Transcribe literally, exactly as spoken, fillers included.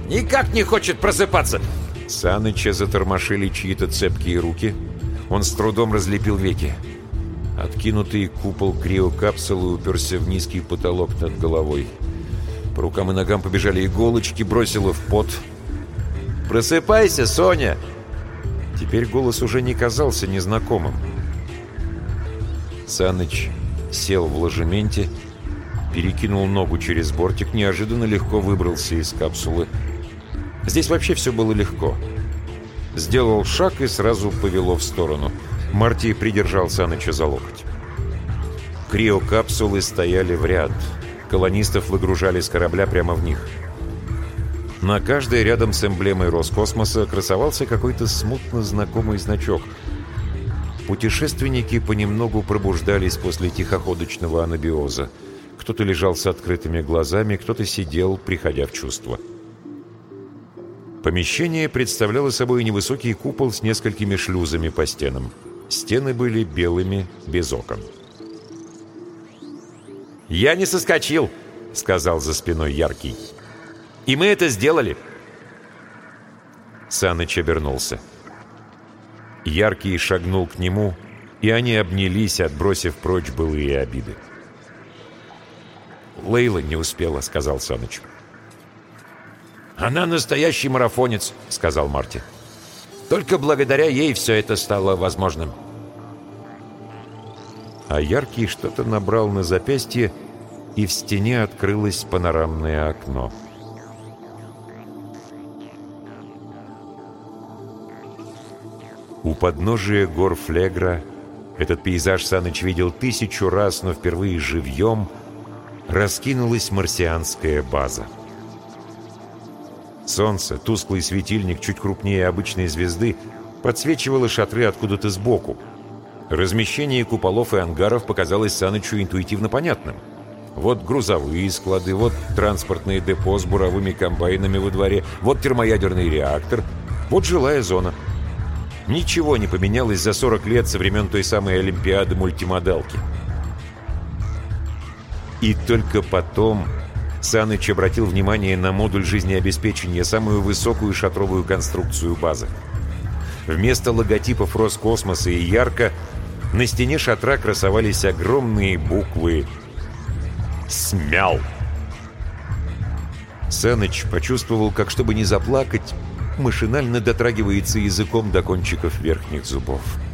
Никак не хочет просыпаться!» Саныча затормошили чьи-то цепкие руки. Он с трудом разлепил веки. Откинутый купол криокапсулы уперся в низкий потолок над головой. По рукам и ногам побежали иголочки, бросило в пот. «Просыпайся, Соня!» Теперь голос уже не казался незнакомым. Саныч сел в ложементе, перекинул ногу через бортик, неожиданно легко выбрался из капсулы. Здесь вообще все было легко. Сделал шаг и сразу повело в сторону. Марти придержал Саныча за локоть. Криокапсулы стояли в ряд. Колонистов выгружали с корабля прямо в них. На каждой рядом с эмблемой Роскосмоса красовался какой-то смутно знакомый значок. Путешественники понемногу пробуждались после тихоходочного анабиоза. Кто-то лежал с открытыми глазами, кто-то сидел, приходя в чувство. Помещение представляло собой невысокий купол с несколькими шлюзами по стенам. Стены были белыми, без окон. «Я не соскочил», — сказал за спиной Яркий. «И мы это сделали». Саныч обернулся. Яркий шагнул к нему, и они обнялись, отбросив прочь былые обиды. «Лейла не успела», — сказал Саныч. «Она настоящий марафонец», — сказал Марти. «Только благодаря ей все это стало возможным». А Яркий что-то набрал на запястье, и в стене открылось панорамное окно. У подножия гор Флегра, этот пейзаж Саныч видел тысячу раз, но впервые живьем, раскинулась марсианская база. Солнце, тусклый светильник чуть крупнее обычной звезды, подсвечивало шатры откуда-то сбоку. Размещение куполов и ангаров показалось Санычу интуитивно понятным. Вот грузовые склады, вот транспортное депо с буровыми комбайнами во дворе, вот термоядерный реактор, вот жилая зона. Ничего не поменялось за сорок лет со времен той самой Олимпиады мультимодалки. И только потом Саныч обратил внимание на модуль жизнеобеспечения, самую высокую шатровую конструкцию базы. Вместо логотипов Роскосмоса и Ярко на стене шатра красовались огромные буквы «Смял». Саныч почувствовал, как, чтобы не заплакать, машинально дотрагивается языком до кончиков верхних зубов.